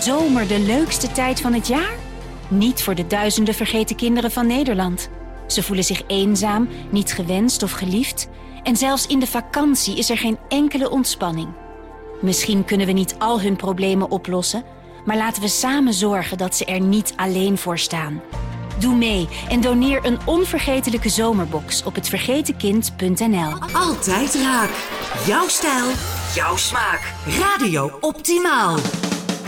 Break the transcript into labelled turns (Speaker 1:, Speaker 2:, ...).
Speaker 1: zomer de leukste tijd van het jaar? Niet voor de duizenden vergeten kinderen van Nederland. Ze voelen zich eenzaam, niet gewenst of geliefd. En zelfs in de vakantie is er geen enkele ontspanning. Misschien kunnen we niet al hun problemen oplossen, maar laten we samen zorgen dat ze er niet alleen voor staan. Doe mee en doneer een onvergetelijke zomerbox op hetvergetenkind.nl.
Speaker 2: Altijd raak. Jouw stijl, jouw smaak. Radio Optimaal.